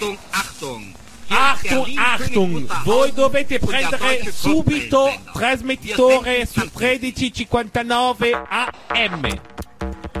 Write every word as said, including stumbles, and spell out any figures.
Achtung, Achtung. Achtung, Achtung, voi dovete prendere subito trasmettitore su tredici cinquantanove A M.